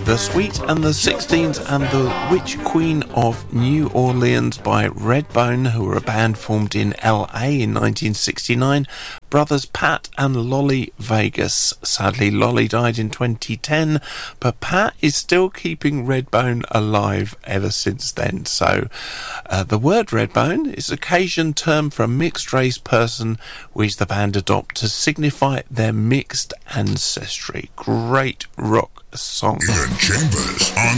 The Sweet and the Sixteens and the Witch Queen of New Orleans by Redbone, who were a band formed in LA in 1969. Brothers Pat and Lolly Vegas. Sadly, Lolly died in 2010, but Pat is still keeping Redbone alive ever since then. So the word Redbone is an Cajun term for a mixed race person which the band adopt to signify their mixed ancestry. Great rock song. Ian Chambers on